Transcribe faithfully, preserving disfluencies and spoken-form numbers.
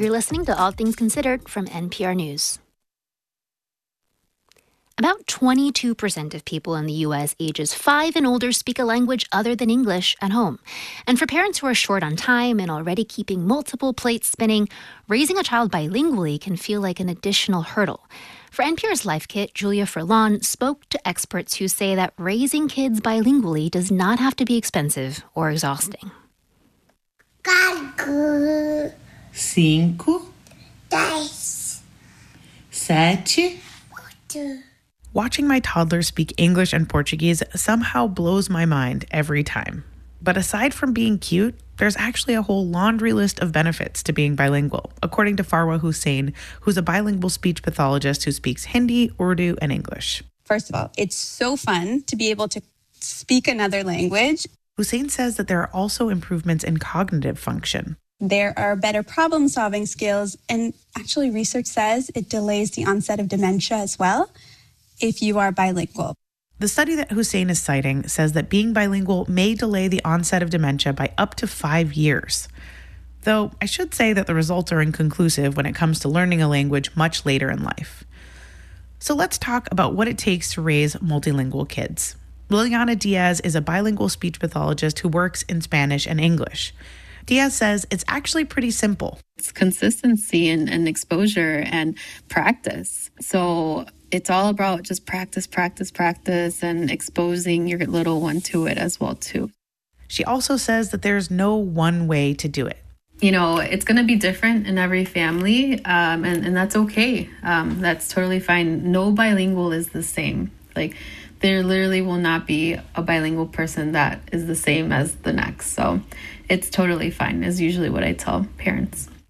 You're listening to All Things Considered from N P R News. About twenty-two percent of people in the U S ages five and older speak a language other than English at home. And for parents who are short on time and already keeping multiple plates spinning, raising a child bilingually can feel like an additional hurdle. For N P R's Life Kit, Julia Furlan spoke to experts who say that raising kids bilingually does not have to be expensive or exhausting. Quatro, Cinco, dez, sete. oito. Watching my toddler speak English and Portuguese somehow blows my mind every time. But aside from being cute, there's actually a whole laundry list of benefits to being bilingual, according to Farwa Hussain, who's a bilingual speech pathologist who speaks Hindi, Urdu, and English. First of all, it's so fun to be able to speak another language. Hussain says that there are also improvements in cognitive function. There are better problem-solving skills, and actually research says it delays the onset of dementia as well if you are bilingual. The study that Hussain is citing says that being bilingual may delay the onset of dementia by up to five years. Though I should say that the results are inconclusive when it comes to learning a language much later in life. So let's talk about what it takes to raise multilingual kids. Liliana Diaz is a bilingual speech pathologist who works in Spanish and English. Diaz says it's actually pretty simple. It's consistency and, and exposure and practice. So it's all about just practice, practice, practice, and exposing your little one to it as well, too. She also says that there's no one way to do it. You know, it's going to be different in every family, um, and, and that's okay. Um, that's totally fine. No bilingual is the same. Like, there literally will not be a bilingual person that is the same as the next. So it's totally fine, is usually what I tell parents.